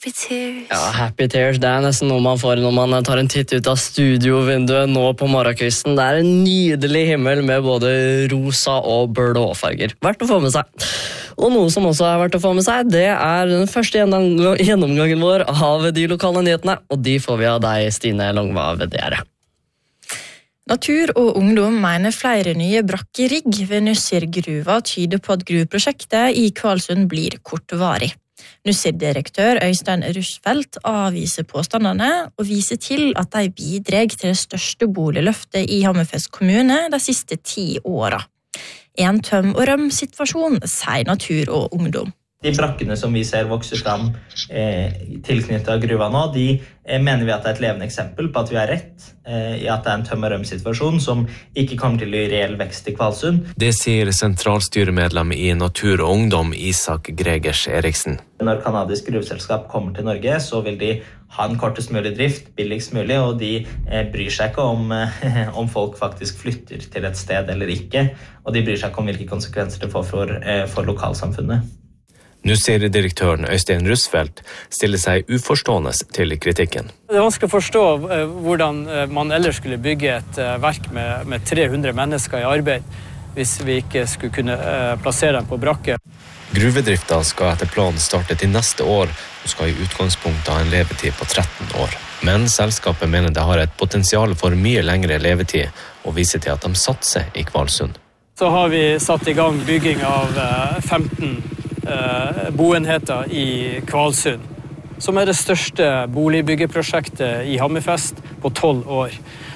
Happy tears. Ja, happy tears, det nesten noe man får når man tar en titt ut av studiovinduet nå på morgenkvisten. Det en nydelig himmel med både rosa og blåfarger. Verdt å få med seg. Og noe som også verdt å få med seg, det den første gjennomgangen vår av de lokale nyhetene, og de får vi av deg, Stine Longva Vedere. Natur og ungdom mener flere nye brakkerigg ved Nussir-gruva tyder på at gruveprosjektet i Kvalsund blir kortvarig. Nussir-direktør Øystein Rushfeldt avviser påstandene og viser til at de bidrar til det største boligløftet i Hammerfest kommune de siste 10 årene. En tøm- og røm-situasjon, sier Natur og ungdom. De brakkene som vi ser vokser fram tilknyttet av gruva nå, de mener vi at det et levende eksempel på at vi har rett i at det en tøm- og røm-situasjon som ikke kommer til å gi reell vekst i Kvalsund. Det sier sentralstyremedlem i Natur og Ungdom, Isak Gregers Eriksen. Når kanadisk gruveselskap kommer til Norge, så vil de ha en kortest mulig drift, billigst mulig, og de bryr seg ikke om folk faktisk flytter til et sted eller ikke, og de bryr seg ikke om hvilke konsekvenser det får for lokalsamfunnet. Nussir-direktøren Øystein Rushfeldt stiller seg uforstående til kritikken. Det vanskelig å forstå hvordan man ellers skulle bygge et verk med 300 mennesker i arbeid hvis vi ikke skulle kunne plassere dem på brakke. Gruvedrifta skal etter planen starte til neste år og skal i utgangspunktet ha en levetid på 13 år. Men selskapet mener det har et potensial for mye lengre levetid og viser til at de satser i Kvalsund. Så har vi satt i gang bygging av 15 boenheter i Kvalsund, som det største boligbyggeprosjektet i Hammerfest på 12 år.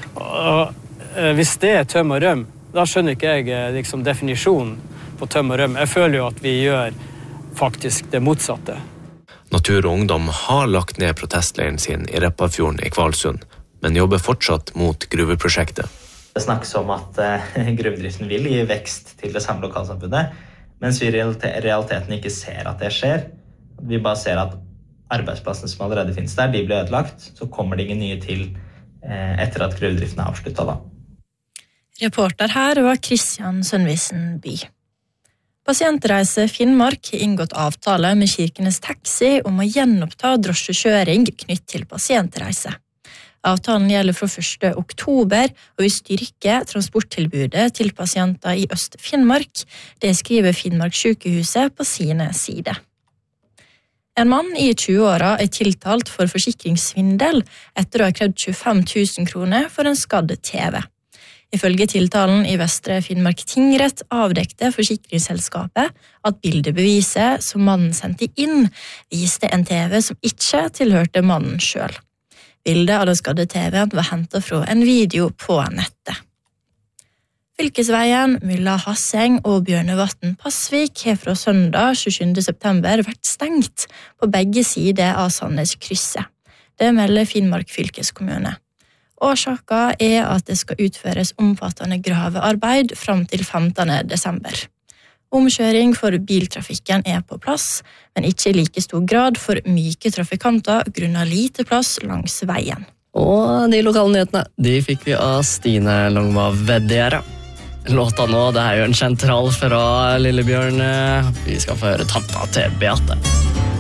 Og hvis det tøm og røm, da skjønner ikke jeg definisjonen på tøm og røm. Jeg føler jo at vi gjør faktisk det motsatte. Natur og Ungdom har lagt ned protestleiren sin i Repparfjorden i Kvalsund, men jobber fortsatt mot gruveprosjektet. Det snakkes om at gruvedriften vil gi vekst til det samme lokalsamfunnet, mens vi i realiteten ikke ser at det skjer. Vi bare ser at arbeidsplassene som allerede finnes der, de blir ødelagt, så kommer det ingen nye til etter at gruvedriften avsluttet da. Reporter her var Kristian Sønvisen By. Pasientreise Finnmark har inngått avtale med Kirkenes Taxi om å gjenoppta drosjekjøring knytt til pasientreise. Avtalen gjelder fra 1. oktober og vil styrke transporttilbudet til pasienter i Øst-Finnmark. Det skriver Finnmark sykehuset på sine sider. En mann i 20-åra tiltalt for forsikringssvindel etter å ha krevd 25 000 kroner for en skadd TV. Ifølge tiltalen i Vestre Finnmark tingrett avdekte forsikringsselskapet at bildebeviset som mannen sendte inn viste en TV som ikke tilhørte mannen selv. Bildet av den skadde TV-en var hentet fra en video på nettet. Fylkesveien mellom Hasseng og Bjørnevatn Passvik har fra søndag 27. september vært stengt på begge sider av Sandnes-krysset. Det melder Finnmark fylkeskommune. Årsaken at det skal utføres omfattende gravearbeid fram til 15. desember. Omkjøring for biltrafikken på plass, men ikke i like stor grad for myke trafikanter grunnet lite plass langs veien. Og de lokale nyhetene, de fikk vi av Stine Longva Vedere. Låta nå, det jo en sentral fra Lillebjørn. Vi skal få høre tanta til Beate.